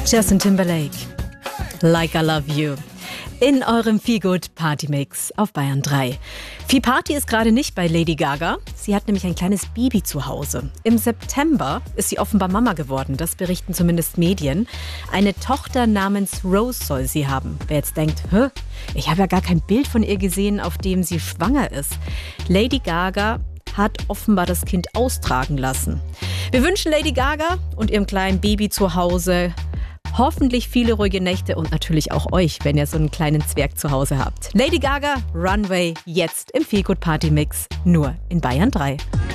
Justin Timberlake, Like I Love You. In eurem Feelgood Party Mix auf Bayern 3. Viel Party ist gerade nicht bei Lady Gaga. Sie hat nämlich ein kleines Baby zu Hause. Im September ist sie offenbar Mama geworden. Das berichten zumindest Medien. Eine Tochter namens Rose soll sie haben. Wer jetzt denkt, ich habe ja gar kein Bild von ihr gesehen, auf dem sie schwanger ist. Lady Gaga hat offenbar das Kind austragen lassen. Wir wünschen Lady Gaga und ihrem kleinen Baby zu Hause hoffentlich viele ruhige Nächte und natürlich auch euch, wenn ihr so einen kleinen Zwerg zu Hause habt. Lady Gaga, Runway, jetzt im Feelgood Party Mix, nur in Bayern 3.